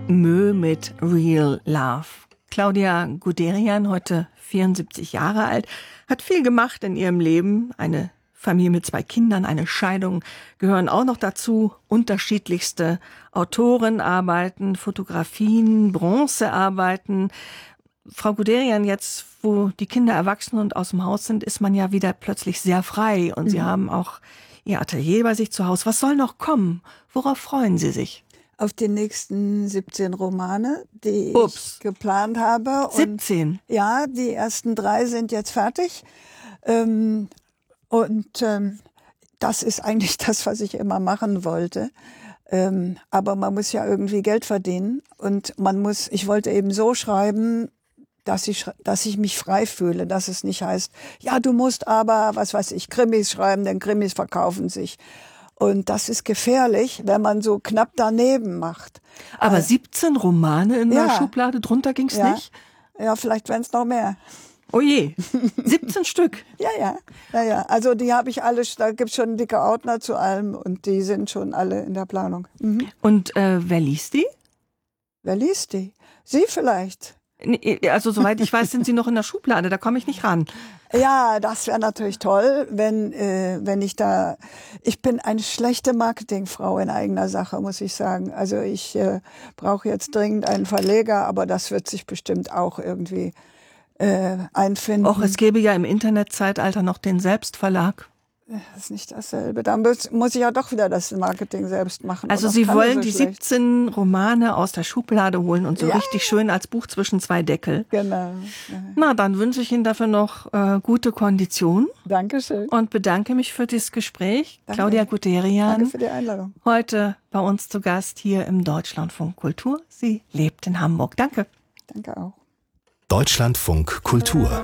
Mö mit Real Love. Claudia Guderian, heute 74 Jahre alt, hat viel gemacht in ihrem Leben. Eine Familie mit 2 Kindern, eine Scheidung gehören auch noch dazu. Unterschiedlichste Autorenarbeiten, Fotografien, Bronzearbeiten. Frau Guderian, jetzt, wo die Kinder erwachsen und aus dem Haus sind, ist man ja wieder plötzlich sehr frei. Und Sie haben auch Ihr Atelier bei sich zu Hause. Was soll noch kommen? Worauf freuen Sie sich? Auf die nächsten 17 Romane, die ich geplant habe. 17? Und ja, die ersten 3 sind jetzt fertig. Das ist eigentlich das, was ich immer machen wollte. Aber man muss ja irgendwie Geld verdienen. Und ich wollte eben so schreiben, dass ich mich frei fühle, dass es nicht heißt, ja, du musst aber, was weiß ich, Krimis schreiben, denn Krimis verkaufen sich. Und das ist gefährlich, wenn man so knapp daneben macht. Aber 17 Romane in der Schublade, drunter ging's nicht? Ja, vielleicht wären es noch mehr. Oh je, 17 Stück? Ja. Also die habe ich alle, da gibt's schon dicke Ordner zu allem und die sind schon alle in der Planung. Mhm. Und wer liest die? Wer liest die? Sie vielleicht. Also soweit ich weiß, sind sie noch in der Schublade, da komme ich nicht ran. Ja, das wäre natürlich toll, wenn ich bin eine schlechte Marketingfrau in eigener Sache, muss ich sagen. Also ich brauche jetzt dringend einen Verleger, aber das wird sich bestimmt auch irgendwie einfinden. Och, es gäbe ja im Internetzeitalter noch den Selbstverlag. Das ist nicht dasselbe. Dann muss ich ja doch wieder das Marketing selbst machen. Also Sie wollen die 17 Romane aus der Schublade holen und so richtig schön als Buch zwischen 2 Deckel. Genau. Na, dann wünsche ich Ihnen dafür noch gute Kondition. Dankeschön. Und bedanke mich für dieses Gespräch. Danke. Claudia Guderian. Danke für die Einladung. Heute bei uns zu Gast hier im Deutschlandfunk Kultur. Sie lebt in Hamburg. Danke. Danke auch. Deutschlandfunk Kultur.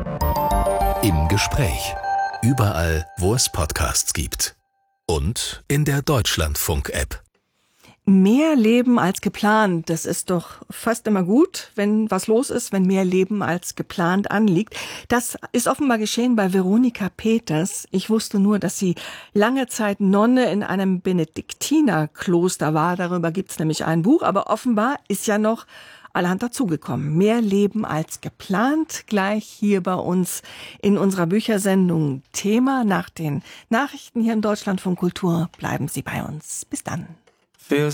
Im Gespräch. Überall, wo es Podcasts gibt. Und in der Deutschlandfunk-App. Mehr Leben als geplant, das ist doch fast immer gut, wenn was los ist, wenn mehr Leben als geplant anliegt. Das ist offenbar geschehen bei Veronika Peters. Ich wusste nur, dass sie lange Zeit Nonne in einem Benediktinerkloster war. Darüber gibt's nämlich ein Buch, aber offenbar ist ja noch allerhand dazugekommen. Mehr Leben als geplant, gleich hier bei uns in unserer Büchersendung Thema. Nach den Nachrichten hier in Deutschlandfunk Kultur bleiben Sie bei uns. Bis dann.